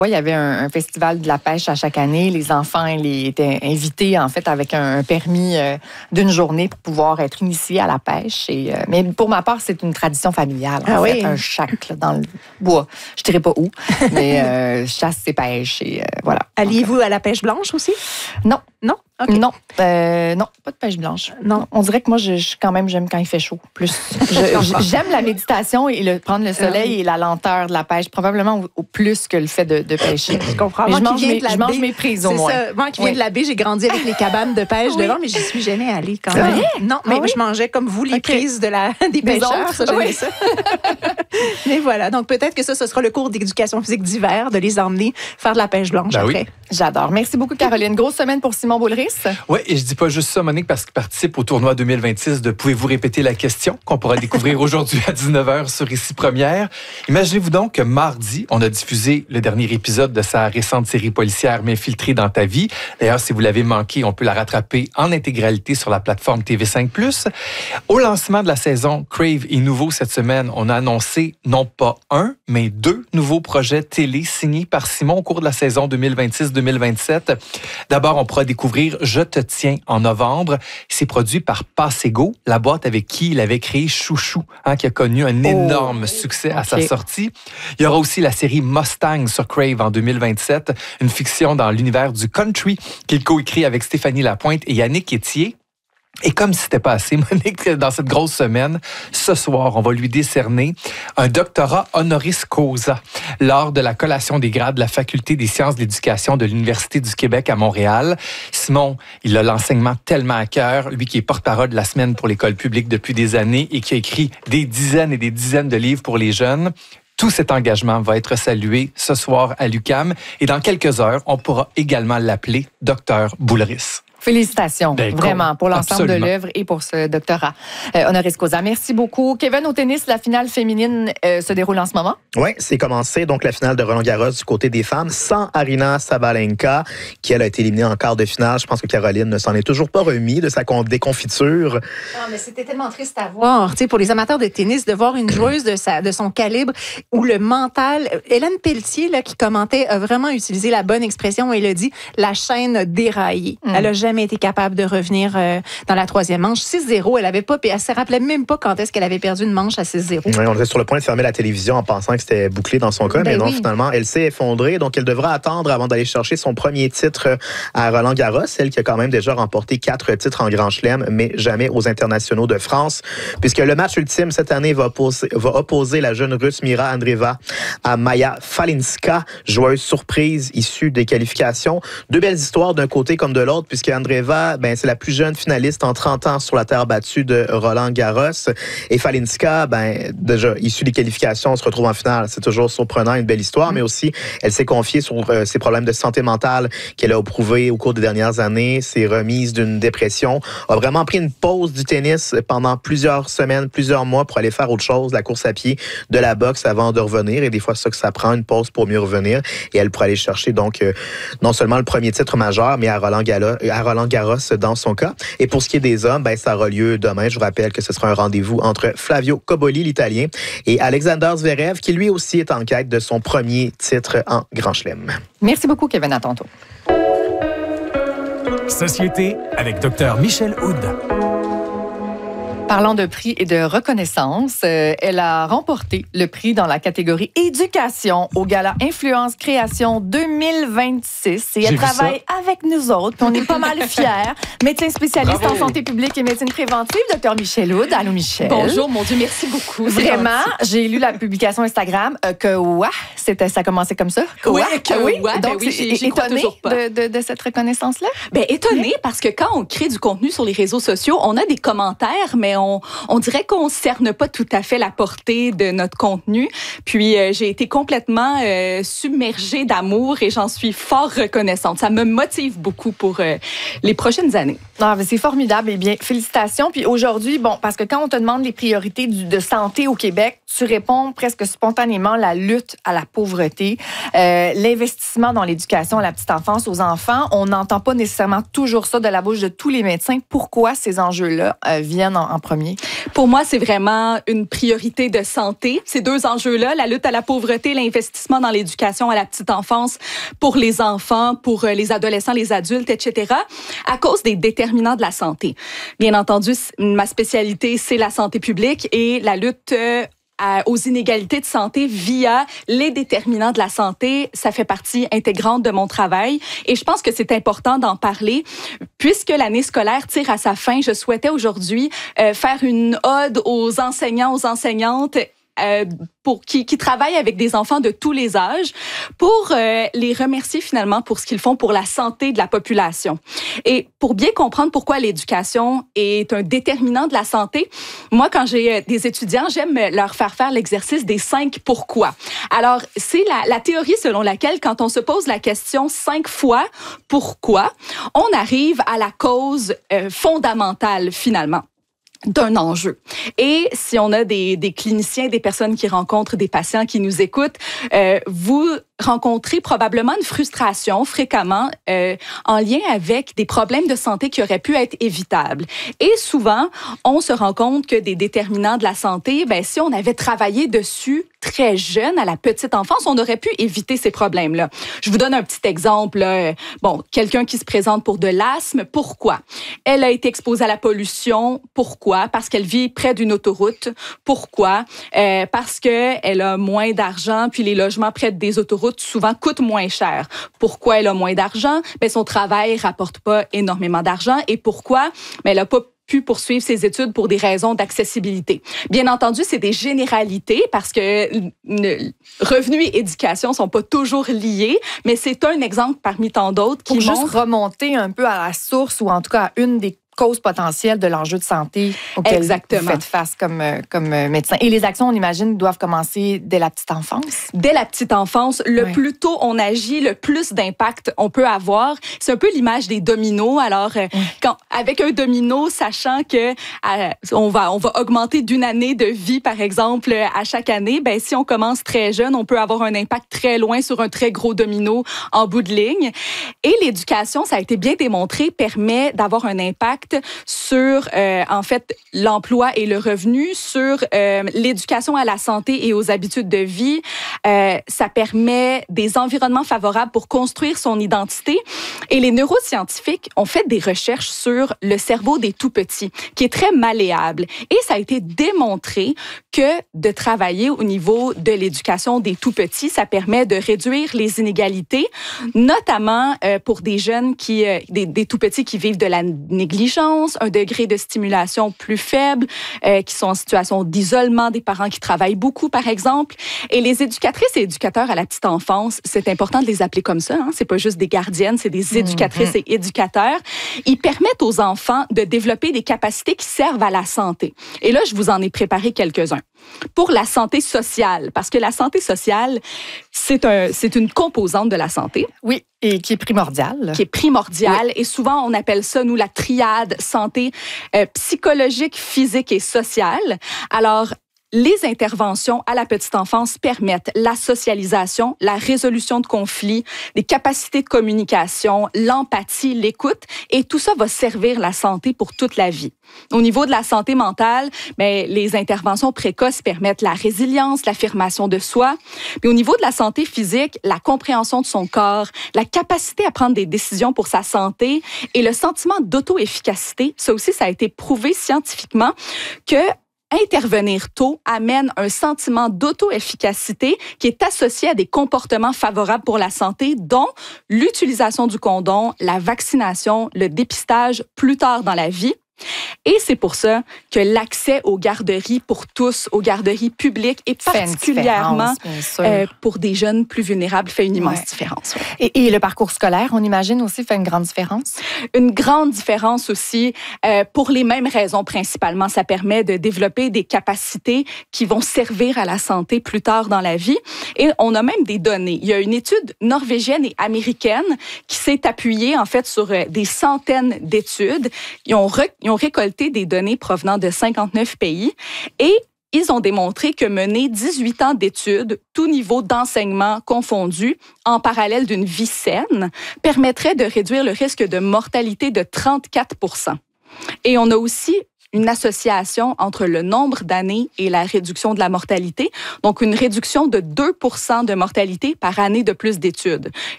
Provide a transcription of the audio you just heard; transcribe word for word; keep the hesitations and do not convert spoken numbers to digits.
Oui, il y avait un, un festival de la pêche à chaque année. Les enfants ils étaient invités, en fait, avec un, un permis euh, d'une journée pour pouvoir être initiés à la pêche. Et, euh, mais pour ma part, c'est une tradition familiale. En ah fait, oui? Un chac là, dans le bois. Je ne dirais pas où, mais euh, chasse et pêche. Et, euh, voilà. Alliez-vous à la pêche blanche aussi? Non. Non? Okay. Non, euh, non, pas de pêche blanche. Non, on dirait que moi, je, je quand même, j'aime quand il fait chaud. Plus, je, j'aime la méditation et le, prendre le soleil et la lenteur de la pêche, probablement au, au plus que le fait de, de pêcher. Je comprends. Mais moi, je, mange mes, de la je mange baie, mes prises au moins. Ça. Moi qui viens oui. de la baie, j'ai grandi avec les cabanes de pêche oui. devant, mais j'y suis jamais allée quand même. Vrai? Non, mais ah, oui? je mangeais comme vous les okay. prises de la, des, des pêcheurs. Autres, ça, j'aimais oui. ça. Mais voilà, donc peut-être que ça, ce sera le cours d'éducation physique d'hiver, de les emmener faire de la pêche blanche ben après. Oui. J'adore. Merci beaucoup, Caroline. Grosse semaine pour Simon Boulris. Oui, et je dis pas juste ça, Monique, parce qu'il participe au tournoi deux mille vingt-six de Pouvez-vous répéter la question qu'on pourra découvrir aujourd'hui à dix-neuf heures sur Ici Première. Imaginez-vous donc que mardi, on a diffusé le dernier épisode de sa récente série policière M'infiltrer dans ta vie. D'ailleurs, si vous l'avez manqué, on peut la rattraper en intégralité sur la plateforme T V cinq plus. Au lancement de la saison, Crave est nouveau cette semaine. On a annoncé non pas un, mais deux nouveaux projets télé signés par Simon au cours de la saison deux mille vingt-six deux mille vingt-sept. D'abord, on pourra découvrir Je te tiens en novembre. C'est produit par Passego, la boîte avec qui il avait créé Chouchou, hein, qui a connu un énorme oh, succès okay. à sa sortie. Il y aura aussi la série Mustang sur Crave en deux mille vingt-sept, une fiction dans l'univers du country qu'il coécrit avec Stéphanie Lapointe et Yannick Etier. Et comme si c'était pas assez, Monique, dans cette grosse semaine, ce soir, on va lui décerner un doctorat honoris causa lors de la collation des grades de la Faculté des sciences de l'éducation de l'Université du Québec à Montréal. Simon, il a l'enseignement tellement à cœur, lui qui est porte-parole de la semaine pour l'école publique depuis des années et qui a écrit des dizaines et des dizaines de livres pour les jeunes. Tout cet engagement va être salué ce soir à l'U Q A M et dans quelques heures, on pourra également l'appeler docteur Boulris. Félicitations, ben, vraiment, pour l'ensemble absolument. de l'œuvre et pour ce doctorat euh, honoris causa. Merci beaucoup. Kevin, au tennis, la finale féminine euh, se déroule en ce moment? Oui, c'est commencé. Donc, la finale de Roland-Garros du côté des femmes, sans Aryna Sabalenka, qui, elle, a été éliminée en quart de finale. Je pense que Caroline ne s'en est toujours pas remis de sa déconfiture. Ah, mais c'était tellement triste à voir. Tu sais, pour les amateurs de tennis, de voir une joueuse de, sa, de son calibre où le mental... Hélène Pelletier, là, qui commentait, a vraiment utilisé la bonne expression. Elle a dit « la chaîne a déraillé mm. ». Elle a jamais été capable de revenir euh, dans la troisième manche. six zéro, elle avait pas, elle se rappelait même pas quand est-ce qu'elle avait perdu une manche à six zéro. Oui, on était sur le point de fermer la télévision en pensant que c'était bouclé dans son cas, ben mais non, oui. finalement, elle s'est effondrée. Donc, elle devra attendre avant d'aller chercher son premier titre à Roland-Garros, elle qui a quand même déjà remporté quatre titres en Grand Chelem, mais jamais aux internationaux de France, puisque le match ultime cette année va opposer, va opposer la jeune Russe Mira Andreeva à Maya Falinska, joueuse surprise issue des qualifications. Deux belles histoires d'un côté comme de l'autre, puisque Andreeva, ben, c'est la plus jeune finaliste en trente ans sur la terre battue de Roland-Garros. Et Falinska, ben, déjà, issue des qualifications, on se retrouve en finale. C'est toujours surprenant, une belle histoire, mais aussi, elle s'est confiée sur euh, ses problèmes de santé mentale qu'elle a éprouvés au cours des dernières années, ses remises d'une dépression, a vraiment pris une pause du tennis pendant plusieurs semaines, plusieurs mois pour aller faire autre chose, la course à pied, de la boxe avant de revenir. Et des fois, c'est ça que ça prend, une pause pour mieux revenir. Et elle pourra aller chercher donc euh, non seulement le premier titre majeur, mais à Roland-Garros, à Roland-Garros dans son cas. Et pour ce qui est des hommes, ben, ça aura lieu demain. Je vous rappelle que ce sera un rendez-vous entre Flavio Cobolli, l'Italien, et Alexander Zverev, qui lui aussi est en quête de son premier titre en Grand Chelem. Merci beaucoup, Kevin. À tantôt. Société avec Dr Michel Houd. Parlant de prix et de reconnaissance, euh, elle a remporté le prix dans la catégorie éducation au Gala Influence Création deux mille vingt-six. Et elle travaille avec nous autres, puis on est pas mal fiers. Médecin spécialiste Bravo. en santé publique et médecine préventive, Dr Michel Houd. Allô, Michel. Bonjour, mon Dieu, merci beaucoup. Vraiment, j'ai lu la publication Instagram euh, que ouais, c'était, ça commençait comme ça. Oui, que oui. Ouais, Donc, ben oui, c'est j'y étonnée de, de, de cette reconnaissance-là? Ben étonnée, parce que quand on crée du contenu sur les réseaux sociaux, on a des commentaires, mais on On, on dirait qu'on ne cerne pas tout à fait la portée de notre contenu. Puis, euh, j'ai été complètement euh, submergée d'amour et j'en suis fort reconnaissante. Ça me motive beaucoup pour euh, les prochaines années. Ah, ben c'est formidable. Eh bien, félicitations. Puis aujourd'hui, bon, parce que quand on te demande les priorités du, de santé au Québec, tu réponds presque spontanément la lutte à la pauvreté, euh, l'investissement investissements dans l'éducation à la petite enfance, aux enfants. On n'entend pas nécessairement toujours ça de la bouche de tous les médecins. Pourquoi ces enjeux-là euh, viennent en, en premier? Pour moi, c'est vraiment une priorité de santé. Ces deux enjeux-là, la lutte à la pauvreté, l'investissement dans l'éducation à la petite enfance pour les enfants, pour les adolescents, les adultes, et cetera, à cause des déterminants de la santé. Bien entendu, ma spécialité, c'est la santé publique et la lutte euh, aux inégalités de santé via les déterminants de la santé. Ça fait partie intégrante de mon travail et je pense que c'est important d'en parler. Puisque l'année scolaire tire à sa fin, je souhaitais aujourd'hui euh, faire une ode aux enseignants, aux enseignantes Euh, pour qui, qui travaillent avec des enfants de tous les âges, pour euh, les remercier finalement pour ce qu'ils font pour la santé de la population. Et pour bien comprendre pourquoi l'éducation est un déterminant de la santé, moi, quand j'ai des étudiants, j'aime leur faire faire l'exercice des cinq pourquoi. Alors, c'est la, la théorie selon laquelle, quand on se pose la question cinq fois pourquoi, on arrive à la cause euh, fondamentale finalement d'un enjeu. Et si on a des, des cliniciens, des personnes qui rencontrent des patients qui nous écoutent, euh, vous rencontrez probablement une frustration fréquemment euh, en lien avec des problèmes de santé qui auraient pu être évitables. Et souvent, on se rend compte que des déterminants de la santé, ben, si on avait travaillé dessus très jeune, à la petite enfance, on aurait pu éviter ces problèmes-là. Je vous donne un petit exemple. Là. Bon, quelqu'un qui se présente pour de l'asthme, pourquoi? Elle a été exposée à la pollution, pourquoi? Parce qu'elle vit près d'une autoroute, pourquoi? Euh, parce qu'elle a moins d'argent, puis les logements près des autoroutes souvent coûtent moins cher. Pourquoi elle a moins d'argent? Ben, son travail rapporte pas énormément d'argent. Et pourquoi? Ben, elle a pas pu poursuivre ses études pour des raisons d'accessibilité. Bien entendu, c'est des généralités parce que revenus et éducation sont pas toujours liés, mais c'est un exemple parmi tant d'autres qui pour montre... juste remonter un peu à la source ou en tout cas à une des cause potentielle de l'enjeu de santé auquel Exactement. vous faites face comme, comme médecin. Et les actions, on imagine, doivent commencer dès la petite enfance? Dès la petite enfance. Le oui. plus tôt on agit, le plus d'impact on peut avoir. C'est un peu l'image des dominos. Alors, oui. quand, avec un domino, sachant que euh, on, va, on va augmenter d'une année de vie, par exemple, à chaque année, ben, si on commence très jeune, on peut avoir un impact très loin sur un très gros domino en bout de ligne. Et l'éducation, ça a été bien démontré, permet d'avoir un impact sur, euh, en fait, l'emploi et le revenu, sur euh, l'éducation à la santé et aux habitudes de vie. Euh, ça permet des environnements favorables pour construire son identité. Et les neuroscientifiques ont fait des recherches sur le cerveau des tout-petits, qui est très malléable. Et ça a été démontré que de travailler au niveau de l'éducation des tout-petits, ça permet de réduire les inégalités, notamment euh, pour des jeunes qui, euh, des, des tout-petits qui vivent de la négligence, un degré de stimulation plus faible, euh, qui sont en situation d'isolement, des parents qui travaillent beaucoup, par exemple. Et les éducatrices et éducateurs à la petite enfance, c'est important de les appeler comme ça. Hein? C'est pas juste des gardiennes, c'est des éducatrices mm-hmm. et éducateurs. Ils permettent aux enfants de développer des capacités qui servent à la santé. Et là, je vous en ai préparé quelques-uns. Pour la santé sociale, parce que la santé sociale, c'est un, c'est une composante de la santé. Oui, et qui est primordiale. Qui est primordiale. Oui. Et souvent, on appelle ça, nous, la triade santé euh, psychologique, physique et sociale. Alors, les interventions à la petite enfance permettent la socialisation, la résolution de conflits, des capacités de communication, l'empathie, l'écoute, et tout ça va servir la santé pour toute la vie. Au niveau de la santé mentale, bien, les interventions précoces permettent la résilience, l'affirmation de soi. Mais au niveau de la santé physique, la compréhension de son corps, la capacité à prendre des décisions pour sa santé et le sentiment d'auto-efficacité, ça aussi, ça a été prouvé scientifiquement que intervenir tôt amène un sentiment d'auto-efficacité qui est associé à des comportements favorables pour la santé, dont l'utilisation du condom, la vaccination, le dépistage plus tard dans la vie. Et c'est pour ça que l'accès aux garderies pour tous, aux garderies publiques et particulièrement euh, pour des jeunes plus vulnérables fait une immense ouais. différence. Ouais. Et, et le parcours scolaire, on imagine aussi, fait une grande différence? Une grande différence aussi euh, pour les mêmes raisons principalement. Ça permet de développer des capacités qui vont servir à la santé plus tard dans la vie. Et on a même des données. Il y a une étude norvégienne et américaine qui s'est appuyée en fait sur euh, des centaines d'études. Ils ont, re- ils ont récolté des données provenant de cinquante-neuf pays et ils ont démontré que mener dix-huit ans d'études, tout niveau d'enseignement confondu, en parallèle d'une vie saine, permettrait de réduire le risque de mortalité de trente-quatre pour cent. Et on a aussi une association entre le nombre d'années et la réduction de la mortalité, donc une réduction de deux pour cent de mortalité par année de plus d'études.